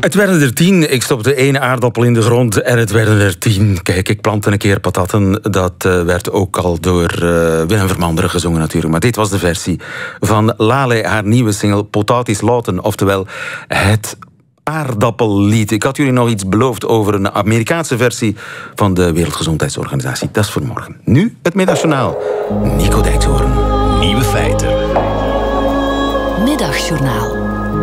Het werden er 10. Ik stopte 1 aardappel in de grond en het werden er 10. Kijk, ik plantte een keer patatten. Dat werd ook al door Willem Vermanderen gezongen natuurlijk. Maar dit was de versie van Lale, haar nieuwe single Potatis Lauten. Oftewel het aardappellied. Ik had jullie nog iets beloofd over een Amerikaanse versie van de Wereldgezondheidsorganisatie. Dat is voor morgen. Nu het Middagjournaal. Nico Dijkshoorn. Nieuwe feiten. Middagjournaal.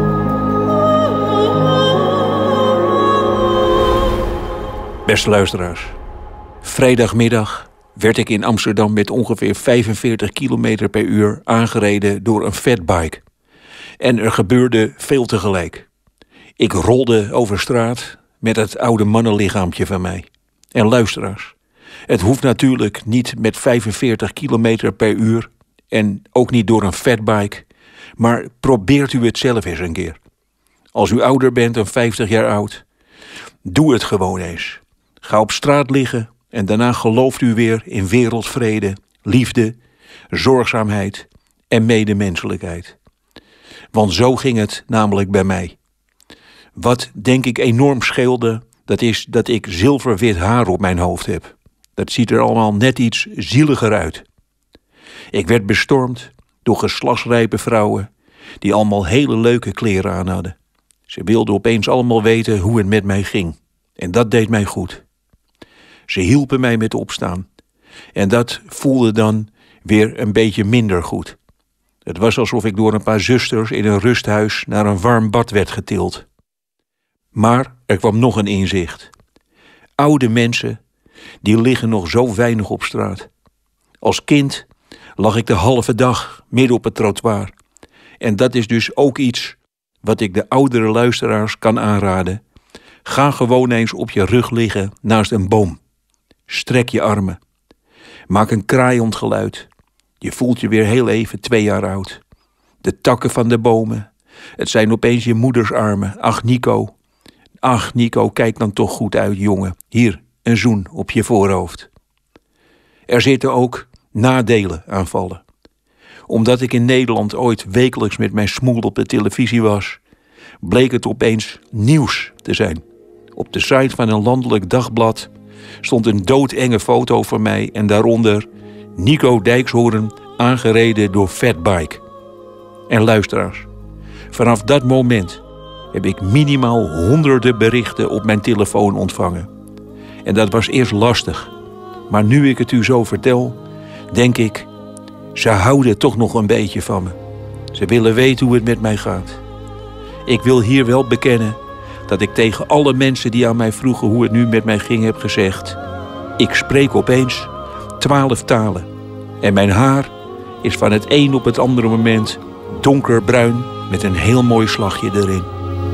Beste luisteraars, vrijdagmiddag werd ik in Amsterdam met ongeveer 45 km per uur aangereden door een fatbike. En er gebeurde veel tegelijk. Ik rolde over straat met het oude mannenlichaampje van mij. En luisteraars, het hoeft natuurlijk niet met 45 km per uur en ook niet door een fatbike, maar probeert u het zelf eens een keer. Als u ouder bent dan 50 jaar oud, doe het gewoon eens. Ga op straat liggen en daarna gelooft u weer in wereldvrede, liefde, zorgzaamheid en medemenselijkheid. Want zo ging het namelijk bij mij. Wat denk ik enorm scheelde, dat is dat ik zilverwit haar op mijn hoofd heb. Dat ziet er allemaal net iets zieliger uit. Ik werd bestormd door geslachtsrijpe vrouwen die allemaal hele leuke kleren aan hadden. Ze wilden opeens allemaal weten hoe het met mij ging. En dat deed mij goed. Ze hielpen mij met opstaan. En dat voelde dan weer een beetje minder goed. Het was alsof ik door een paar zusters in een rusthuis naar een warm bad werd getild. Maar er kwam nog een inzicht. Oude mensen, die liggen nog zo weinig op straat. Als kind lag ik de halve dag midden op het trottoir. En dat is dus ook iets wat ik de oudere luisteraars kan aanraden. Ga gewoon eens op je rug liggen naast een boom. Strek je armen. Maak een kraaiend geluid. Je voelt je weer heel even 2 jaar oud. De takken van de bomen. Het zijn opeens je moeders armen. Ach Nico, kijk dan toch goed uit, jongen. Hier, een zoen op je voorhoofd. Er zitten ook nadelen aan vallen. Omdat ik in Nederland ooit wekelijks met mijn smoel op de televisie was, bleek het opeens nieuws te zijn. Op de site van een landelijk dagblad stond een doodenge foto van mij en daaronder Nico Dijkshoorn aangereden door fatbike. En luisteraars, vanaf dat moment heb ik minimaal honderden berichten op mijn telefoon ontvangen. En dat was eerst lastig. Maar nu ik het u zo vertel, denk ik, ze houden toch nog een beetje van me. Ze willen weten hoe het met mij gaat. Ik wil hier wel bekennen dat ik tegen alle mensen die aan mij vroegen hoe het nu met mij ging heb gezegd: ik spreek opeens 12 talen. En mijn haar is van het een op het andere moment donkerbruin met een heel mooi slagje erin.